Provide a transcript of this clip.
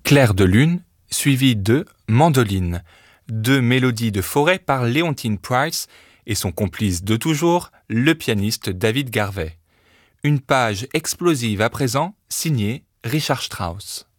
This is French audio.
Clair de lune, suivi de Mandoline, deux mélodies de forêt par Leontyne Price et son complice de toujours, le pianiste David Garvey. Une page explosive à présent, signée Richard Strauss.